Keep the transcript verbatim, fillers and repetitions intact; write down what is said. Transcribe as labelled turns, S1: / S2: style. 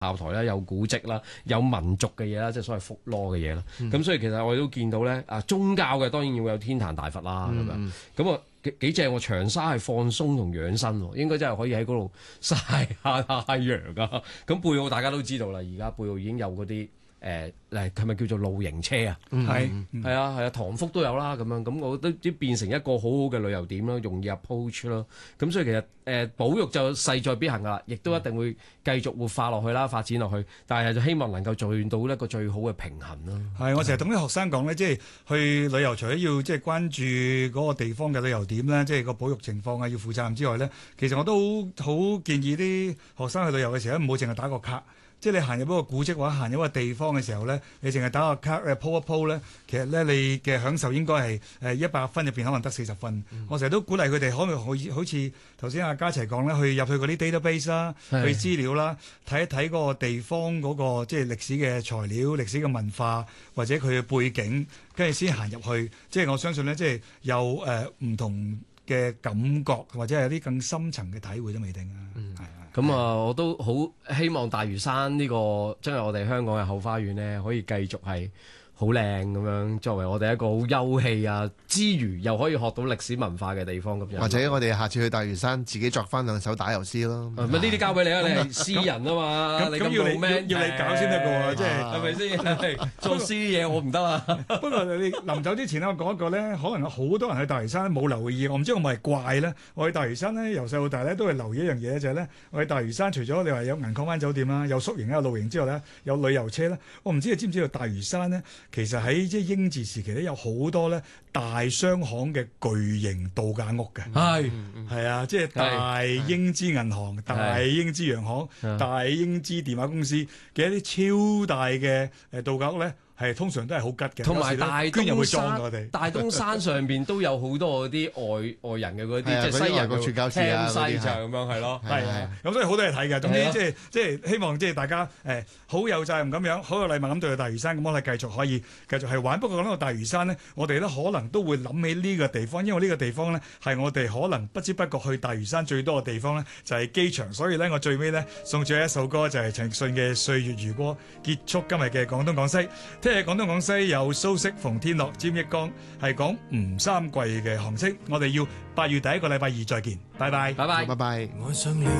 S1: 炮台啦，有古蹟啦，有民族嘅嘢啦，即係所謂福羅嘅嘢啦。咁、嗯、所以其實我哋都見到咧，啊宗教嘅當然要有天壇大佛啦咁、嗯、樣。咁啊幾幾正喎，長沙係放鬆同養生喎，應該真係可以喺嗰度曬下太陽噶。咁貝澳大家都知道啦，而家貝澳已經有嗰啲。誒誒係咪叫做露營車啊？係係啊係啊，塘福都有啦咁樣，咁我覺得啲變成一個好好嘅旅遊點啦，容易 approach 咯。咁所以其實誒、呃、保育就勢在必行噶啦，亦都一定會繼續活化落去啦，發展落去。但係就希望能夠做到一個最好嘅平衡咯。係我成日同啲學生講咧，即係去旅遊除咗要即係關注嗰個地方嘅旅遊點咧，即係個保育情況啊要負責任之外咧，其實我都好建議啲學生去旅遊嘅時候唔好淨係打個卡。即係你行入一個古蹟或者行入一個地方嘅時候咧，你淨係打個卡誒鋪一鋪咧，其實咧你嘅享受應該係誒一百分入邊可能得四十分。嗯、我成日都鼓勵佢哋可唔可以好似頭先阿嘉齊講咧，去入去嗰啲 database 啦，去資料啦，睇一睇嗰個地方嗰、嗰個即係歷史嘅材料、歷史嘅文化或者佢嘅背景，跟住先行入去。即係我相信咧，即係有誒唔、呃、同嘅感覺或者係有啲更深層嘅體會都未定啊。嗯咁啊，我都好希望大嶼山呢個真係我哋香港嘅後花園咧，可以繼續係好靚咁樣，作為我哋一個好休憩啊之餘，又可以學到歷史文化嘅地方咁樣。或者我哋下次去大嶼山，自己作翻兩首打油詩咯。咁呢啲交俾你啊，你係詩人啊嘛。咁咁要你要你搞先得嘅喎，即係係咪先？做詩嘢我唔得啊。不過你臨走之前咧，我講一個咧，可能有好多人去大嶼山冇留意，我唔知我咪係怪咧。我去大嶼山咧，由細到大咧都係留意一樣嘢，就係咧，我去大嶼山除咗你話有銀礦灣酒店啦，有宿營有露營之外咧，有旅遊車咧。我唔知你知唔知道大嶼山咧？其實喺即係英治時期咧，有好多咧大商行嘅巨型度假屋嘅，係係啊，即係大英資銀行、大英資洋行、大英資電話公司嘅一啲超大嘅誒度假屋咧。係通常都係好吉嘅，同埋大東山，大東山上邊都有好多嗰啲外外人嘅嗰啲，即係西人嘅傳教士啊，西就咁樣係咯，係係。咁所以好多嘢睇嘅。總之即係即係希望即係大家誒好有責任咁樣，好有禮貌咁對待大嶼山。咁我哋繼續可以繼續係玩。不過講到大嶼山呢，我哋咧可能都會諗起呢個地方，因為呢個地方呢係我哋可能不知不覺去大嶼山最多嘅地方呢，就係機場。所以呢，我最尾呢送咗一首歌，就係陳奕迅嘅《歲月如歌》，結束今日嘅廣東廣西。聽日廣東廣西有蘇軾、馮天樂、詹益剛，係講吳三桂嘅航跡。我哋要八月第一個禮拜二再見，拜拜，拜拜，拜拜。愛上了